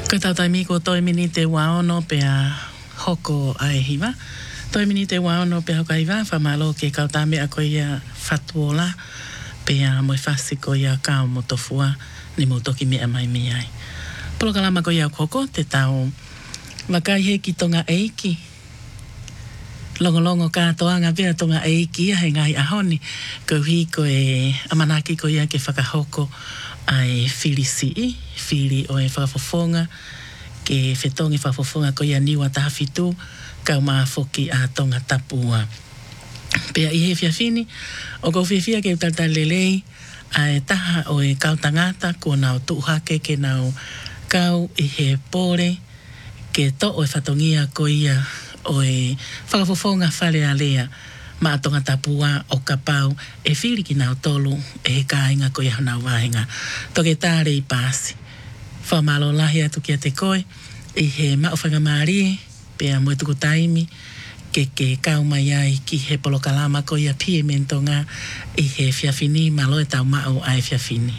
Ko tautaimi ko toimini te waono pea hoko ai hiwa. Toimini te waono pea hoko ai hiwa, whamalo ke kautame a ko ia fatuola pea moi fasi ko ia kao mo tofua ni mo toki mea mai me ai. Polo kalama ko ia koko te tau wakai he ki tonga eiki. Longolongo kātoanga pia tonga eiki he ngai ahoni. Ko hi ko e amanaki ko ia ke whakahoko ai whiri sii, whiri o e whakafofonga, ke whetongi whakafofonga ko ia niwa tahawhitu, kau maafoki a tonga tapua. Pea i he whiawhini, o ko whiawhia ke utata lelei, a e taha o e kau tangata, ko nao tuhake ke nao kau i he pore, ke to o e whatongia ko ia o e whakafofonga whale a lea, ma tonga tapua o ka pau e whiri ki nao tolu e he kāinga ko ia nao wahinga. Toke tāre i pāsi. Whamalo lahi atu kia te koe i he maofanga maari pea moe tuku taimi ke kau mai ai ki he polokalama ko ia pie mentonga i he whiawhini malo e tau mao ai whiawhini.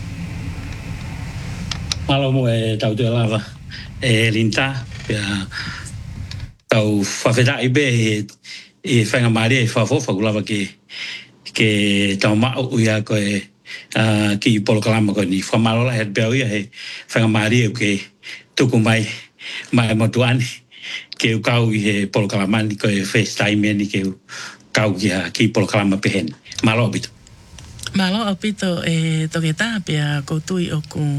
Malo mo e tau te lava e linta pea tau whawheta i be e whainga maari e whafofa kulava ke tau mao uia koe ki polokalama koe ni whamalola he peo ia he whainga maari e ke tuku mai motuani ke kau i he polokalama ni koe first time ni ke kau ki polokalama pehen. Malo apito. Malo apito e toke tā pea koutui o ku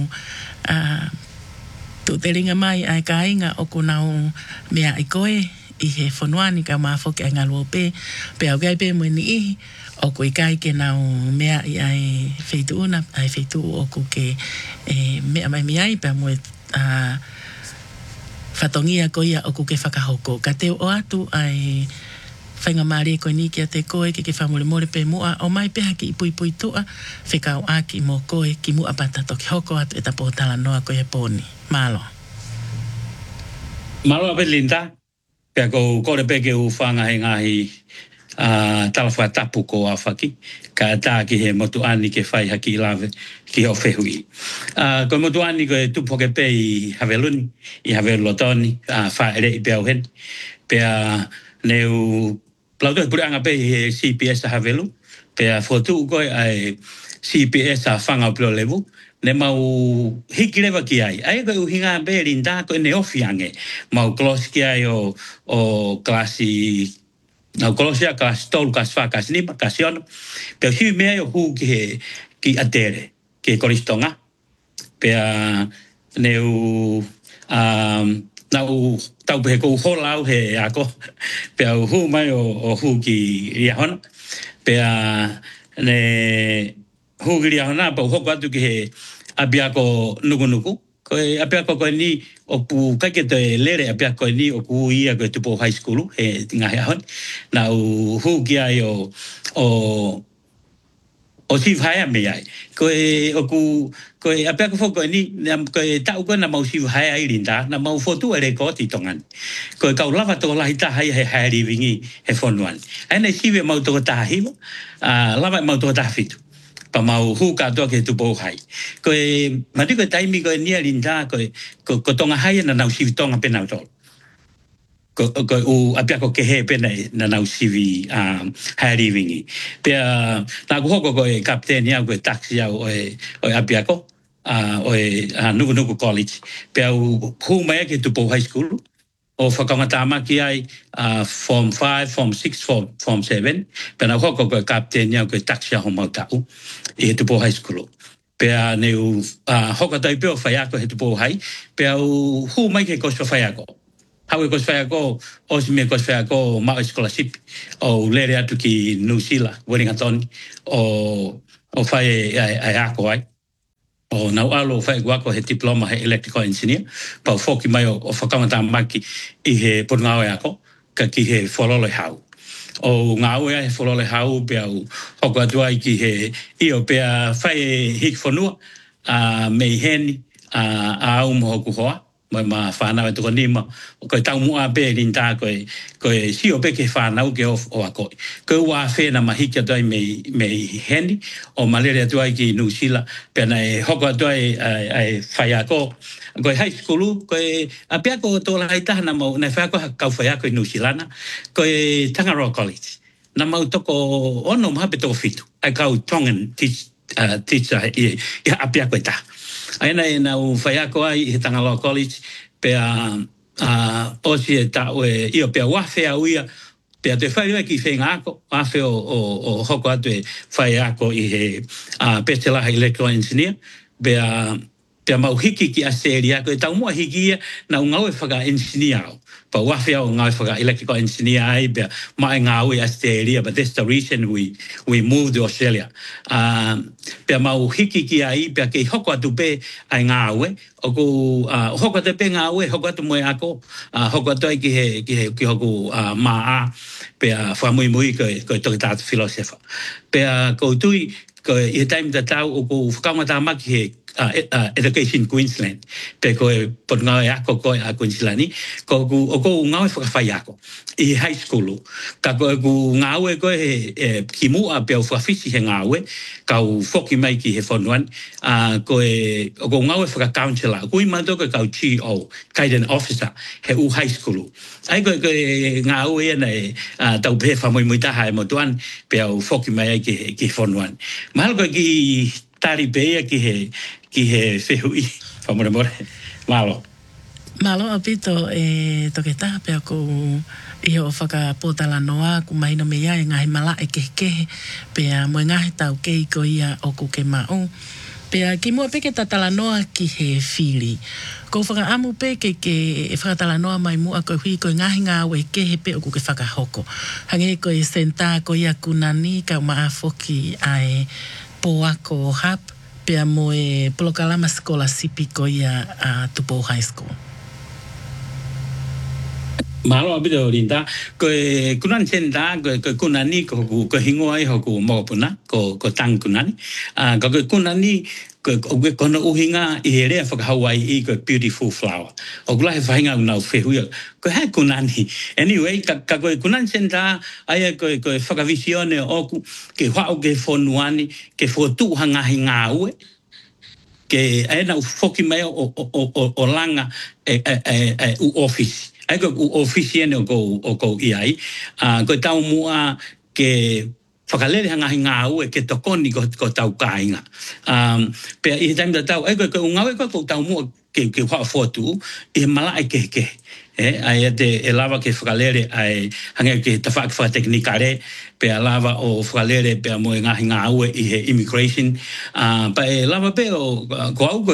tu te ringa mai ai kāinga o ku nau mea i koe i he whanuani ka maafoki ai ngā luope, pe au gai pe mweni ihi, o ku i kai ke nau mea i ai wheituuna, ai wheitu o ku ke mea mai mi ai, pe mwe whatongia ko ia o ku ke whakahoko. Ka teo o atu ai whainga maari koe ni kia te koe, ke whamure more pe mua, o mai peha ki ipui pui tua, whekau aki mo koe, ki mua pata toki hoko atu e tapo tala noa koe he pōni. Malo. Malo ape linda. Pea ko kore peke u whanga he ngahi talawha tapu ko a whaki. Ka tā ki he motu ani ke whai haki lawe ki o whehui. Ko motu ani ko e tupo ke pe i Haveluni, i Havelotoni, whaere i peau hen. Pea neu plautu e puri anga pe he CPS a Havelu. Pea whotu koe ai CPS a whanga o pilo levu. Ne mau hiki lewa ki ai. Ai koe uhinga be rinda koe ne ofi ange. Mau klosi ki ai o klasi, au klosi a klasi tolu, klasi wha, klasi nima, klasi ono. Pea hiu mea o hu ki atere, ki koristonga. Pea neu, nau tau pehe kou holau he ako. Pea hu mai o hu ki riahona. Pea ne hu ki riahona, pa hoko atu ki he apiako nuku. Koe apiako koe ni o pu kaike te lere apiako ni o ku ia koe tupo high school he ngahe ahon. Nau hu ki ai o si vhaya me ai. Koe o ku koe apiako fo koe ni koe tau koe na mau si vhaya i rinda na mau fotu ere ko ti tongan. Koe kau lava to lahi ta hai he hairi vingi he fonuan. Ene siwe mau to ta hiwa lava mau to ta fitu. Pa mau hu ka toa ke tupo hai. Koe, mati koe taimi koe nia rinda, ko tonga hai na nau sivi tonga pe nau tol. Koe u apiako ke he pe na nau sivi haeri vingi. Pea, nā kuhoko koe kapteni au koe taxi au o apiako, o Nuku College. Pea hu mai ke tupo high school. O whakamatama ki ai Form 5, Form 6, Form 7. Pena hoko koe kapteni au koe taxi au mau tau. I he tupo high school. Pea neu hoka tai peo whaiako he tupo hai. Pea hu mai ke koswa whaiako. Hau e koswa whaiako, o si me koswa whaiako mao scholarship. O lere atu ki New Zealand, Wellington. O whai ai ako ai. O nau alo whai guako he diploma he electrical engineer. Pau whoki mai o whakamata maki i he porungao e ako. Ka ki he whololo hau. O ngā ue he wholole hau pia hoko atua i ki he io pia whai hiki whanua mei heni a au mo hoku hoa ma whanau e toko nima, koe tau mua be linda koe sio be ke whanau ke o ako. Koe ua whena mahiki atuai me heni, o malere atuai ki Nusila, pena e hoko atuai ai whai ako, koe high school, koe a pia ko tōla hai taha na mau, nei whai ako kau whai ako i Nusilana, koe Tangaroa College. Na mau toko ono maha pe toko fitu, ai kau Tongan teacher i a pia koe taha. Aina e nau whai ako ai i Tangaroa College, pea osi e tau e io pea wafe a uia, pea te whai ki whenga ako, wafe o hoko atu e whai ako i he Bachelor Electrical Engineer, pea mau hiki ki a seri ako, e tau mua hiki ia, na ngau e whaka engineer au. Pa wafe au ngau e whaka electrical engineer ai, pea mai ngau e a seri, but that's the reason we moved to Australia. Pea mau hiki ki ai, pea kei hoko atu pe ai ngau e, oku hoko atu pe ngau e, hoko atu moe ako, hoko atu ai ki hoku maa, pea whamui koe toki tātu filosofa. Pea koutui, koe i taim ta tau, oku whakaumata maki he Education Queensland, pe koe pot ngau e ako koe a Queenslandi, ko ngau e whakawhai ako, i high school, ka koe ku ngau e koe ki mua pe au whawhisi he ngau e, kau whoki mai ki he whanuan, koe ngau e whaka-counsellor, kui mato koe kau GO, Guidance Officer, he u high school. Ai koe ngau e nei, tau pe whamui muitaha e motuan, pe au whoki mai ki whanuan. Mahal koe ki tari pea ki he whehui, whamore, malo. Malo apito toke taha pea ko i o whakapōtala noa ku mahina me ia e ngahi mala e kehe pea moe ngahi tau kei ko ia o ku ke mao. Pea ki mua peke tatala noa ki he whiri. Ko whakaamu peke ke whakatala noa mai mua ko hui ko ngahi ngā we kehe pe o ku ke whakahoko. Hange ko e senta ko ia kunani ka maa whoki ai Poako hap pea moe Polokalama Skola Sipi ko ia Tupo High School. Malo abito Linda, koe kunan senda, koe kunani ko hingoa i hoku mokopuna, ko tang kunani. Ko kunani, koe kono uhinga i he rea whakahawai i koe beautiful flower. O kula he whahinga unau whehuia, koe hai kunani. Anyway, ka koe kunan senda, aia koe whakavisione oku, ke whao ke whonuani, ke whotuhanga hi ngā ue, ke aena u whoki mai o langa u office. Ai ko officiene o ko iai ko tau mua ke whakalere hanga ngā ue ke tokoni ko tau kāinga pe i taim da tau ai ko ngawe ko tau mua ke wha fotu i mala ai ke ai te lava ke whakalere ai hanga ke tawhak wha teknikare pe lava o whakalere pe mo ngā ue i he immigration pa e lava pe o ko au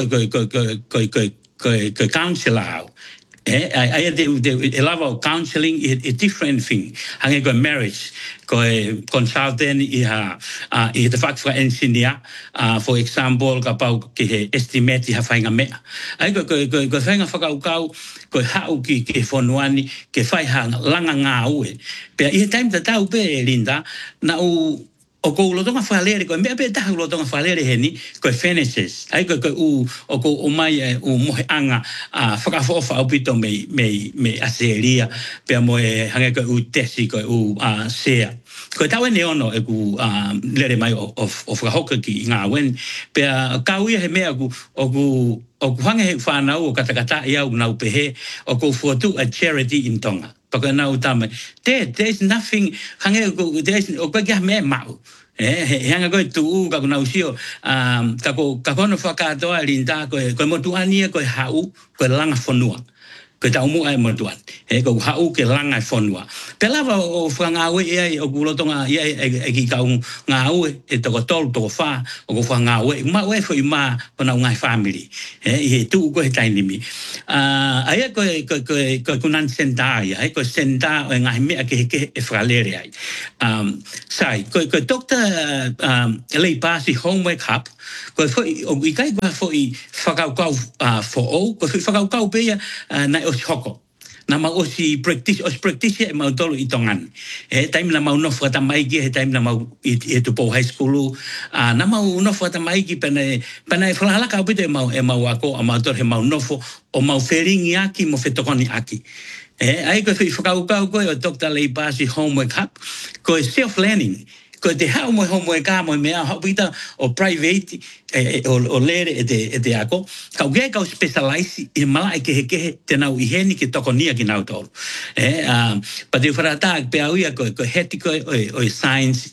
ko counselor I love counseling is a different thing. Hange go marriage, go consultant i the fact for engineer. For example, kapau ke estimate ha fainga me. Ai go fainga whakaukau ko hau ki whonuani ke whai hanga langa ngā ue. Pea i time ta tau pe Linda na o ko lotonga whalere, ko mea pe taha lotonga whalere heni, ko finishes. Ai ko o mai o mohe anga whakafofa au pito me aseria, pea moe hange ko tesi ko sea. Ko tau e neono e ku lere mai o whakahoka ki ngā wen, pea kauia he mea o ku hange he whanau o katakata i au nau pehe, o ku fuatu a charity in Tonga. Paka nau tame, there's nothing, hange o kwa kia me mau. Hanga koe tuu ka kuna usio, ka kono whakatoa Linda koe motuania koe hau, koe langa whanua. Koe tau mua e motuan. Koe hau ke langa whanua. Pelawa o whangaue ia o kulotonga ia e ki kau ngaue e toko tolu toko wha o ko whangaue. Ma ue fo i ma kona ngai family. I he tuu koe tainimi. Aia koe kunan senta ia. Koe senta o ngai mea ke e whakalere ai. Sai, koe Dr. Lei Pasi Homework Hub, koe foi o i kai koe foi whakaukau fo o, koe foi whakaukau pea nai o hoko. na mau osi practice e mau tolu i tongan time na mau no fata mai ki time na mau e tu po high school na mau no fata mai ki pena fala ka bite mau ako amator he mau no fo o mau feringi aki mo fetokoni aki ai ko fi fokau ko o Dr. Lei Pasi homework hub ko self learning ko te hau mo homework ka mo me ha bita o private o lere e ako ka ge ka specialize e mala ke te nau I heni ke tokonia ki nau tol pa te farata pe au ia ko hetiko o science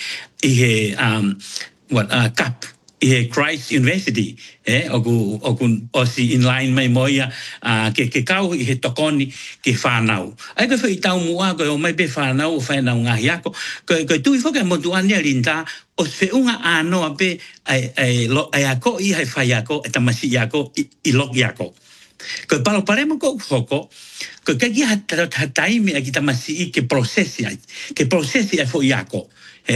cap Christ University oku in line mai moia ke kau I he tokoni ke whanau ai ko whi tau mua ko o mai pe whanau whanau ngā hiako ko tui whoka mo tuania rinta o se unga ano ape ai ako I hai whai ako e tamasi ako I lok ako ko palo paremo ko hoko ko kaki hataimi a ki tamasi ke prosesi ai fo ako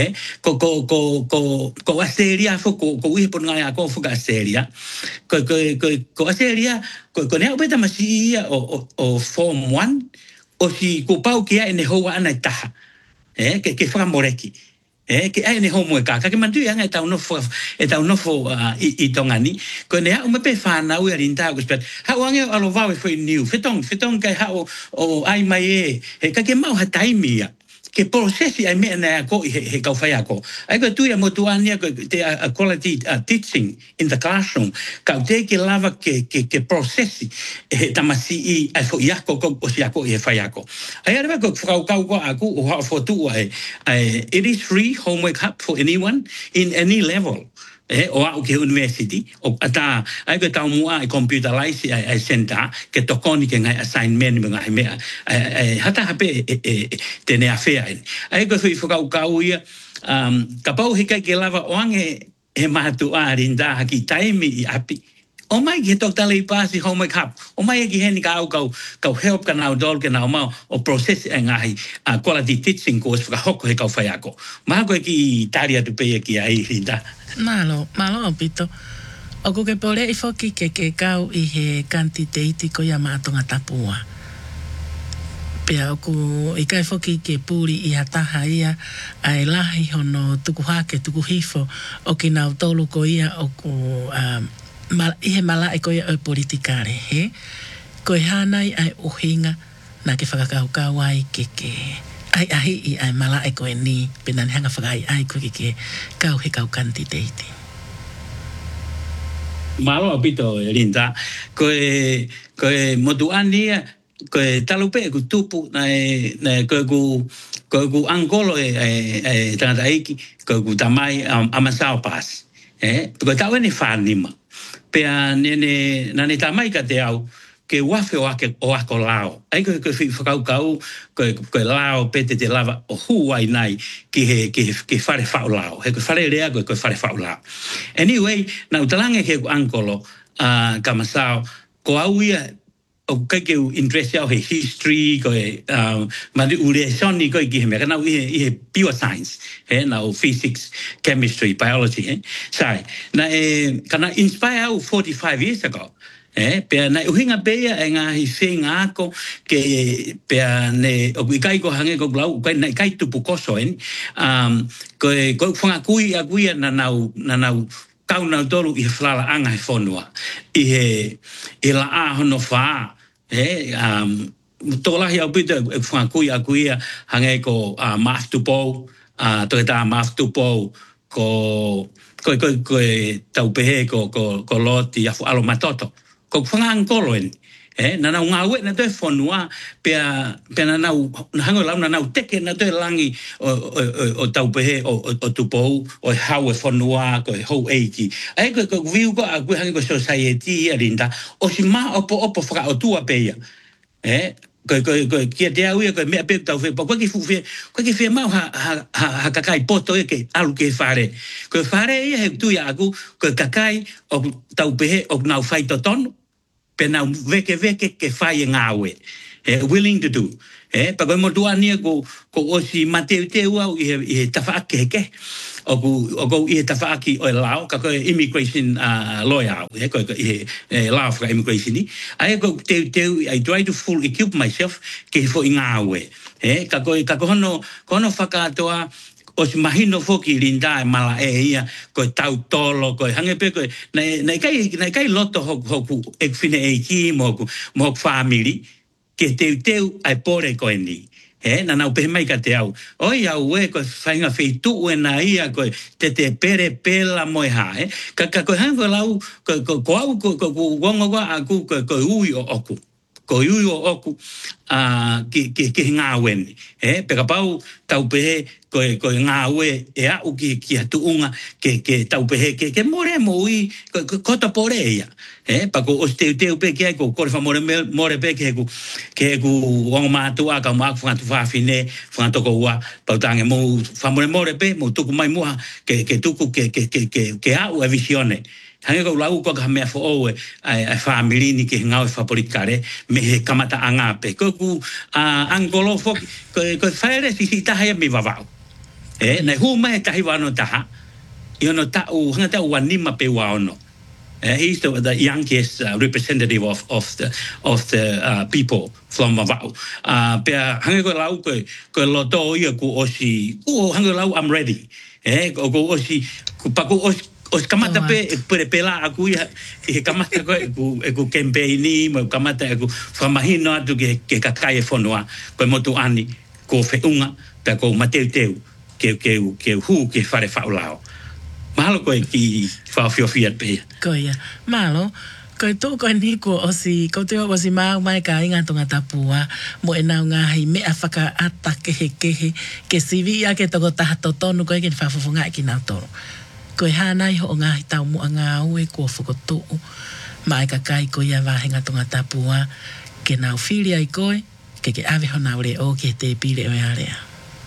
ko aseria fo ko wi pon ngai ako fo aseria ko aseria ko ne obeta masi o form 1 o si ko pau kia ene ho ana taha ke fra moreki ke ai ne homo ka mantu ya ngai tau no fo I tongani ko ne o me pe fa na u rinta ko spet ha wange alo va fo new fetong kai ha o ai mai ka ke mau ha taimia ke processi ai me na ko he ka fai ako ai ko tu ya motuania ko te quality teaching in the classroom ka te ke lava ke processi tamasi ai fo ya ko o si ako e fai ako ai ara ko ka aku o fo tu ai it is free homework hub for anyone in any level o au ke university o ata ai ko tau mua I computerize ai center ke tokoni ke ngai assignment me ngai me hata hape tene afea ai ko fui fokau ia ka pau hika ke lava oange he mahatu rinda haki taimi I api o mai ke Dr. Lei Pasi homework hub o mai ki heni ka help ka nau dol ke nau mau o process ngai quality teaching course ka hoko he ka fai ako ma ko ki taria tu pe ki ai rinda malo pito o ko ke pole I foki ke kau I he quantity ko ya matonga tapua pea o ku I kai foki ke puri I hataha ia ai lahi hono tuku hake tuku hifo o ki nau tolu ko ia o ku I he mala e ko ia o politikare ko hanai ai uhinga na ke whakakau ai ke ai mala e koe ni pena ni hanga whakai ai koe ke kau he kau quantity malo apito Linda koe motuani koe talupe ku tupu na koe ku angolo tangata eiki koe ku tamai amasao pas koe tau ni whanima pea nane tamai ka te au ke wafe o ako lao. Ai ko whakau ko lao pete te lava o huai nai ke whare whao lao. He ko whare rea ko whare whao lao. Anyway, na utalange ke ko ankolo ka masao, ko au ia o kai ke interest au he history ko mari ure soni ko ki me kana he pure science na o physics chemistry biology sai na kana inspire 45 years ago pe na uhinga beia nga hi finga ko ke pe ne o kai ko hange ko blau kai na kai tu pukoso ko fanga kui na nau kauna dolu I flala anga he fonua I la a hono fa tolahi au pita fanga kui hange ko maftupo to ta maftupo ko tau pehe ko loti afu alo matoto ko fanga angoloen na na ngawe na te fonua pe na na hango la na teke na te langi o tau pehe o tupo o how fonua ko ho eiki ai ko viu ko a hango society arinda o si ma opo faka o tua peia ko kia te au ko me pe tau fe ko ki fe mau ha kakai poto ke alu ke fare ko fare he tu ya aku ko kakai o tau pehe o nau fai toton pe nau veke ke fai ngawe willing to do. Pa ko mo tuani ko o si Mateo Teua i tafaaki ke. O i tafaaki o lao ka ko immigration lawyer ko law for immigration ni. Ai ko I try to full equip myself ke fo ingawe. Ka ko hono whakatoa o si mahino foki linda mala ia ko tau tolo ko hange pe ko nei kai loto hoku ek fine e mo family ke teu ai pore ko ni na na pe mai ka te au o ia we ko fainga feitu na ia ko te pere pela moi ha ka ko hango lau ko au ko gongo aku ko ui o oku ko ui o oku ke ngawen peka pau tau pe ko ngawe au ki atu unga ke tau pe ke more moi ko ta pore ia pa ko osteu pe ke ko fa more pe ke ku o ma tu aka ma fa tu fa fine fa to ko wa pa tange mo fa more pe mo tu mai mo ke tu ke au a visione hange ko lau ko ka me fo o ai family ni ke ngau fa politikare me he kamata anga pe ko ku angolo fo ko faere si ta ha me va na hu mai ta hi wa no ta io no ta u hanga ta wa ni ma pe wa no he's the youngest representative of the people from Mavau pe hange ko lau ko lo to ia ku o si ku hange lau I'm ready ko o si ku pa ku os kamata pe pela aku ya kamata ko campaigni mo kamata ko famahino atu ke kakai fonua ko motu ani ko feunga pe ko mateu ke hu ke fare faulao malo ko ki fa fiat pe ko ya malo ko to ko ni ko osi ko te o si mai ka inga tonga tapua mo ena nga hi me afaka atake ke sivia ke to ta to tonu ko ke fa fonga ki na toro ko hana I ho nga tau mo nga ue ko fokoto mai ka kai ko ia va henga tonga tapua ke na filia I ko ke ave hona ore o ke te pile o area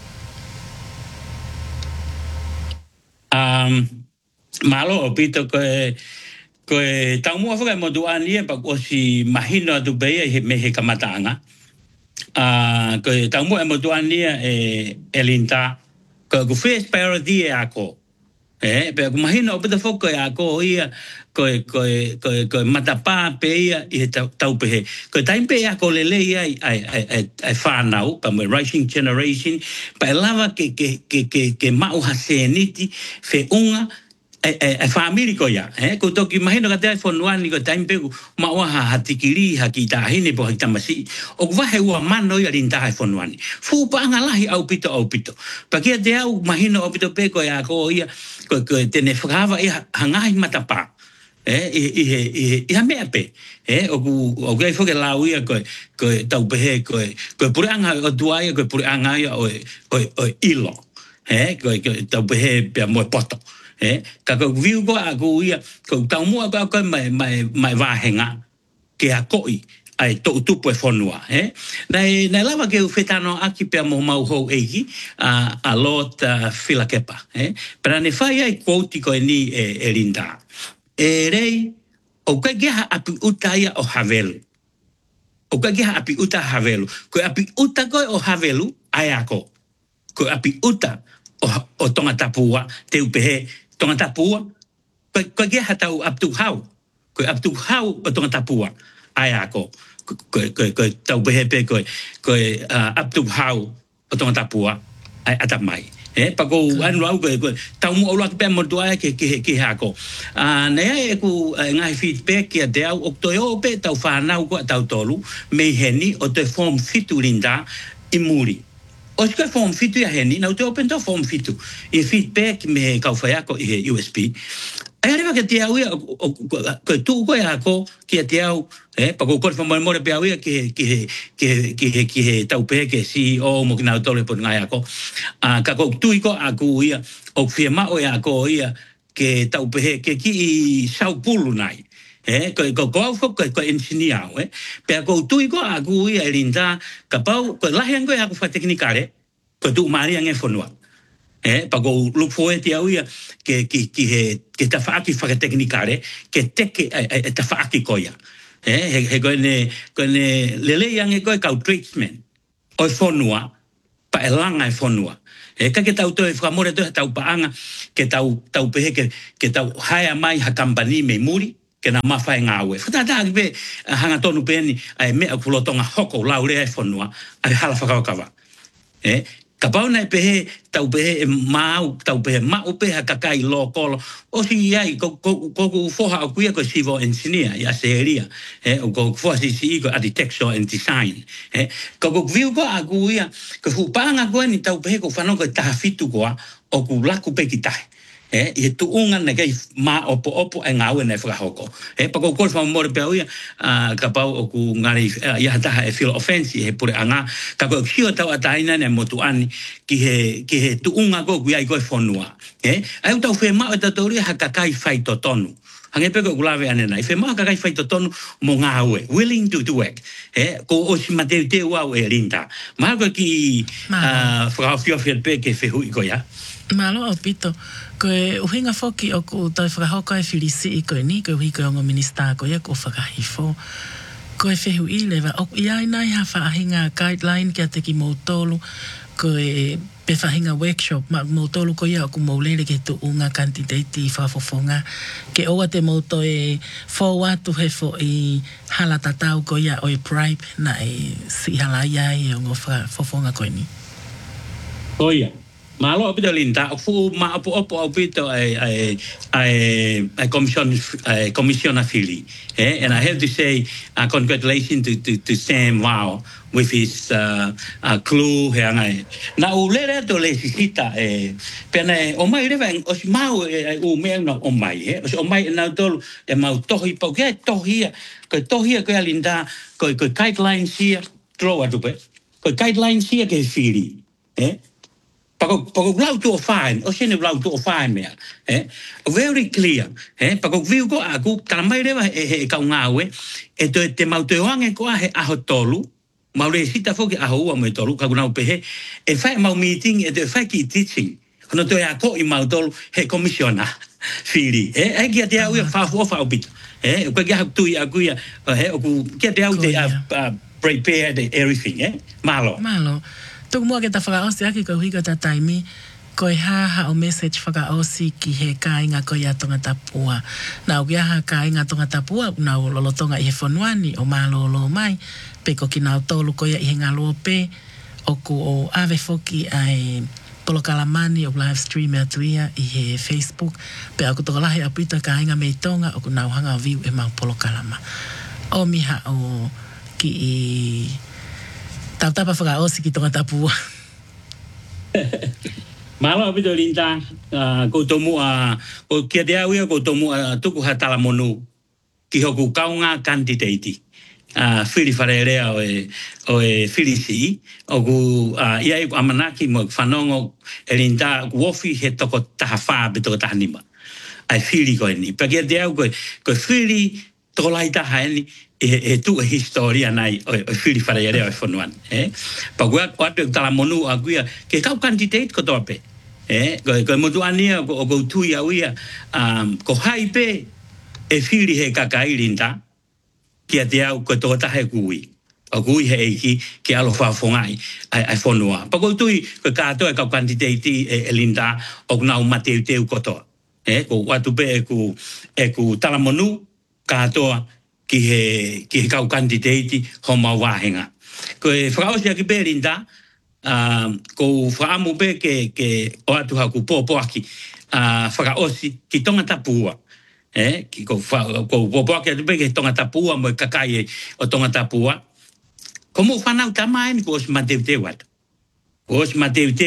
malo opito ko tau mo fa mo duani pa ko si mahino tu be me he kamatanga ko tau mo duani elinta ko face parody ako pe imagino o peta foco ya ko ia ko matapa pe ia e tau pe ko time pe ya ko lele ia ai fanau pa my rising generation pa lava que mau haseniti fe unga family ko ya ko to ki imagino ka te fonuani ko time pe mau ha hatikiri hakita hine po hitamasi o va he wa mano ia linda fonuani fu pa ngalahi au pito pa kia te au imagino o pito pe ko ya ko ia ko tene frava hangai matapa me pe o ge fo ke la uia ko tau pe ko puranga o duai ko puranga o ilo ko tau pe pe mo poto ka ko viu ko aku ia ko tau mo ko mai va henga ke a koi ai to tu po fonua nei lava ke fetano aki pe mo mau ho egi a lot filakepa para ne fai ai quote ko ni linda rei o ka geha api utaia o havelu o ka geha api uta havelu ko api uta ko o havelu ai ako ko api uta o tonga tapua te upehe tonga tapua ko geha tau aptu hau ko aptu hau o tonga tapua ai ako ko tau behe pe ko aptu hau o tonga tapua ai atamai pa ko anu au ko tau mo lo pe mo doa ke hako nei ku ngai feedback ke de au oktoyo pe tau fa na ko tau tolu me heni o te form fitu linda imuri o ska form fitu ya heni na te open to form fitu e feedback me ka fa ya ko USB ai arriva che ti au ko tu ko ya ko ke ti au pa ko fa mo pe au ke tau pe ke si o mo na tole por ngai ko ka ko tu ko aku ia o firma o ya ko ia ke tau pe ke ki Sao Paulo nai ko engineer pe ko tu ko aku ia linda ka pau ko la hen ko aku fa teknikare ko tu mari nge fonua pa ko lu foi te au ia ke ta fa ki fa teknikare ke te ta fa ki ko ia he ko ne lele yang e ko ka treatment o fonua pa elanga e fonua e ka ke tau to e famore to tau paanga ke tau pehe ke tau haya mai ha company me muri ke na mafa ngawe fata ta be hanga tonu peni ai me akulotonga hoko laure e fonua ai hala whakawakawa kapau na pehe tau pehe tau pehe mau pehe kakai lo kolo o si ai ko foha o kuia ko civil engineer ya seria o ko foha si ko architecture and design ko viu ko aguia ko fupanga ko ni tau pehe ko fano ko tafitu ko o ku laku pe kitai e tu unga na kai ma opo e ngau na fra hoko pa ko fa mo pe uia ka pa o ku ngari ya ta e feel offensive e por anga ka ko xio ta ataina ne motu ani ki he tu unga ko ku ai ko fonua ai ta fe ma ta tori ha ka kai fai to tonu hange pe ko lave ane na fe ma ka kai fai to tonu mo ngawe willing to do work ko o si mateu te wa e linda ma ko ki fra fio pe ke fe hui ko ya malo opito ko uhinga foki o ku tai whakahoko e whirisi i koe ni ko hui koe ongo minista ko ia ko whakahifo ko e whehu i lewa o iai nai ha whaahinga guideline kia te ki mautolu ko e pe whahinga workshop ma mautolu ko ia o ku maulele ke tu unga kandidati whafofonga ke oa te mauto e whaua tu hefo i hala tatau ko ia o e bribe na e si hala ia e ongo whafofonga koe ni Oia malo apito linda fu ma opo apito I commission affili and I have to say congratulations to Sam Wow with his clue hangai na ulere to le sita pena o mai reva o mau o me no o mai o mai na to e mau tohi po ke tohia ko linda ko guidelines here throw at ko guidelines here ke fili Pako lautu o fine, o sene lautu o fine mea. Very clear. Pako viu ko aku, kala mai rewa e kau ngawe, e te mau te oange ko he aho tolu, mau le sita foki aho ua me tolu, kaku nau pehe, e fai mau meeting, e te fai ki teaching. Kono to e ako i mau tolu, he komisiona, fili. E kia te au ia whafu ofa o pito. Kwa kia hak tui aku ia, oku kia te au te prepare everything, malo. Malo. Tuku mua ke ta whakaosi aki ko hika ta taimi ko e haha o message whakaosi ki he kāinga ko ia tonga tapua. Nau kia ha kāinga tonga tapua nau lolotonga i he whanuani o mālolo mai pe ko ki nau tolu ko ia i he ngalo pe o ku o ave foki ai polokalamani o live stream e atuia i he Facebook pe aku tokalahi apita kāinga mei tonga o ku nau hanga o viu e mau polokalama. O miha o ki i tapa whakaosi ki tonga tapua. Malo apito linda, ko tomu ko kia te au ia ko tomu tuku hatala monu ki hoku kaunga candidate. Whiri wharerea o e whirisi, o ku ia iku amanaki mo whanongo e linda ku wofi he toko taha whaa be toko taha nima. Ai whiri koe ni. Pa kia te au koe whiri toko lai taha ni, tu historia nai o whiri wharerea o e whanuan. Pa kua atu tala monu a kuia, ke kau candidate ko toa pe. Ko motu ania o ko tui au ia, ko hai pe e whiri he kakai linda, kia te au ko toa tahe kui. O kui he eiki ke alo whafongai ai whanua. Pa ko tui ko katoa e kau candidate e linda o nau mateu teu kotoa. Ko atu pe e ku tala monu katoa ki he kau candidate ho mau wāhenga. Ko e whakaosi aki pe linda, ko whaamu pe ke o atu haku pōpoaki whakaosi ki tonga tapua. Ko pōpoaki atu pe ke tonga tapua mo kakai o tonga tapua. Ko mo whanau tamaini ko osi mateu teu atu. Ko osi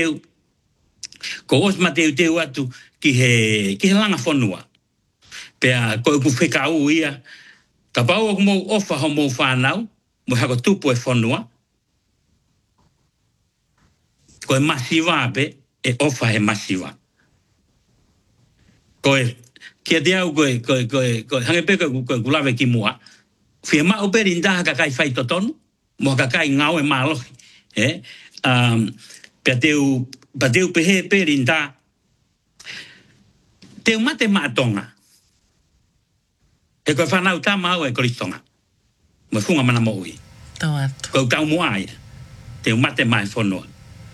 mateu teu atu ki he langa whanua. Pea ko e ku whekau ia, ka pau o mo ofa ho mo whanau, mo hako tupu e whanua, ko e masiwa pe, e ofa he masiwa. Ko e, kia te au ko hange pe ko lawe ki mua, whia mao pe rinda haka kai whai totonu, mo haka kai ngau e mālohi. Pea teu pehe pe rinda, teu mate mātonga, e koe whanau tā mau e koristonga. mo funga mana mo i Tau atu. ko ka mo ai te mate mai fono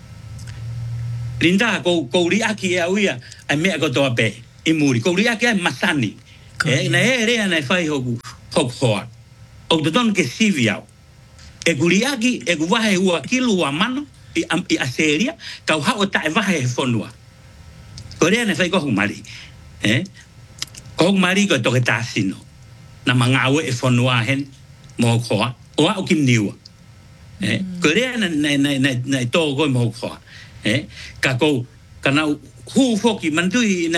Linda ko ri aki e uia ai me ko to ape I muri ko ri aki ai masani na ere na fai hoku hoa o te don ke sivia e guri aki e guahe ua kilu wa mano I aseria ka ha o ta vahe fonua ko re na fai ko humari ko humari ko to ke tasino na manga e fonua hen mo hoa o a o kimniwa ko re na to ko mo hoa ka ko kana hu foki mandui na